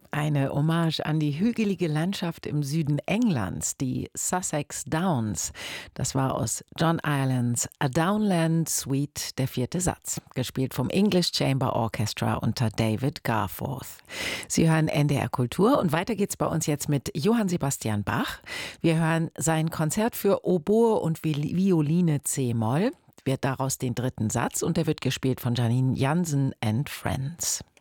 Eine Hommage an die hügelige Landschaft im Süden Englands, die Sussex Downs. Das war aus John Irelands A Downland Suite, der vierte Satz, gespielt vom English Chamber Orchestra unter David Garforth. Sie hören NDR Kultur und weiter geht's bei uns jetzt mit Johann Sebastian Bach. Wir hören sein Konzert für Oboe und Violine C-Moll, wird daraus den dritten Satz und der wird gespielt von Janine Jansen and Friends.